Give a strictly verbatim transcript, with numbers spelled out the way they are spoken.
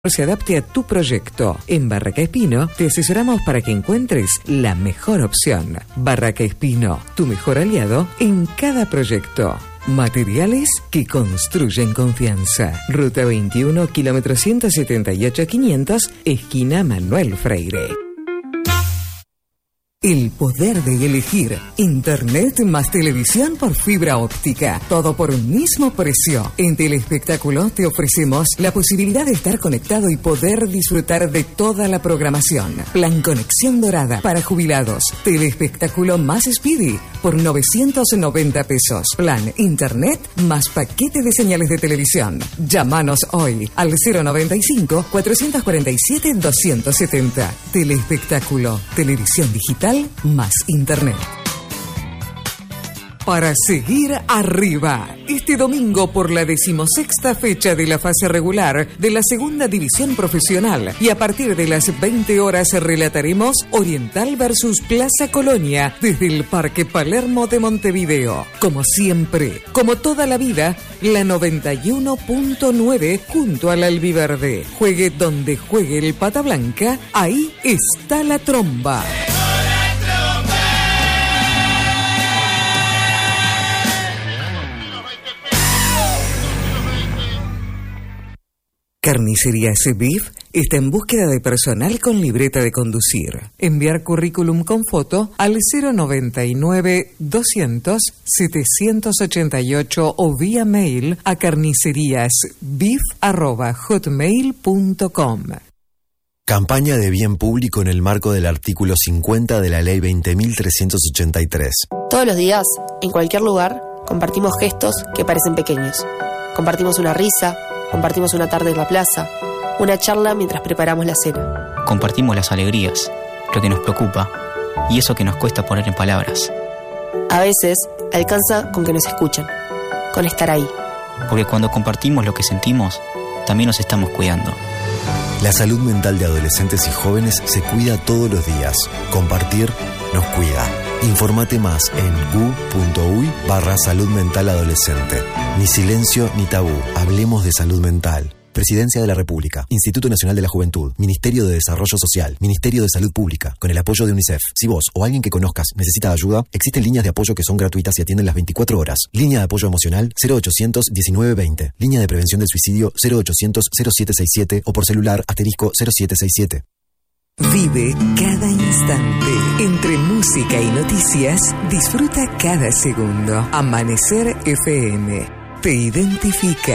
se adapte a tu proyecto. En Barraca Espino te asesoramos para que encuentres la mejor opción. Barraca Espino, tu mejor aliado en cada proyecto. Materiales que construyen confianza. Ruta veintiuno, kilómetro ciento setenta y ocho quinientos, esquina Manuel Freire. El poder de elegir. Internet más televisión por fibra óptica. Todo por un mismo precio. En Telespectáculo te ofrecemos la posibilidad de estar conectado y poder disfrutar de toda la programación. Plan Conexión Dorada para jubilados. Telespectáculo más Speedy por novecientos noventa pesos. Plan Internet más paquete de señales de televisión. Llámanos hoy al cero noventa y cinco, cuatrocientos cuarenta y siete, doscientos setenta. Telespectáculo. Televisión digital más Internet. Para seguir arriba, este domingo por la decimosexta fecha de la fase regular de la segunda división profesional y a partir de las veinte horas relataremos Oriental versus Plaza Colonia desde el Parque Palermo de Montevideo. Como siempre, como toda la vida, la noventa y uno punto nueve junto al Albiverde. Juegue donde juegue el Pata Blanca, ahí está la tromba. Carnicería Beef está en búsqueda de personal con libreta de conducir. Enviar currículum con foto al cero noventa y nueve, doscientos, setecientos ochenta y ocho o vía mail a carniceríasbeef arroba hotmail punto com. Campaña de bien público en el marco del artículo cincuenta de la Ley veinte mil trescientos ochenta y tres. Todos los días, en cualquier lugar, compartimos gestos que parecen pequeños. Compartimos una risa, compartimos una tarde en la plaza, una charla mientras preparamos la cena. Compartimos las alegrías, lo que nos preocupa y eso que nos cuesta poner en palabras. A veces, alcanza con que nos escuchen, con estar ahí. Porque cuando compartimos lo que sentimos, también nos estamos cuidando. La salud mental de adolescentes y jóvenes se cuida todos los días. Compartir nos cuida. Informate más en gu.uy barra salud mental adolescente. Ni silencio ni tabú. Hablemos de salud mental. Presidencia de la República, Instituto Nacional de la Juventud, Ministerio de Desarrollo Social, Ministerio de Salud Pública, con el apoyo de UNICEF. Si vos o alguien que conozcas necesita ayuda, existen líneas de apoyo que son gratuitas y atienden las veinticuatro horas. Línea de apoyo emocional cero ochocientos diecinueve veinte. Línea de prevención del suicidio cero ochocientos cero siete seis siete o por celular asterisco cero siete seis siete. Vive cada instante. Entre música y noticias, disfruta cada segundo. Amanecer F M te identifica.